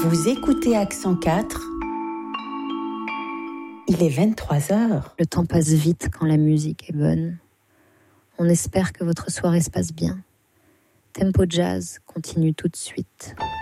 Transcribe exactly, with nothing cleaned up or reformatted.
Vous écoutez Accent quatre. Il est vingt-trois heures. Le temps passe vite quand la musique est bonne. On espère que votre soirée se passe bien. Tempo Jazz continue tout de suite.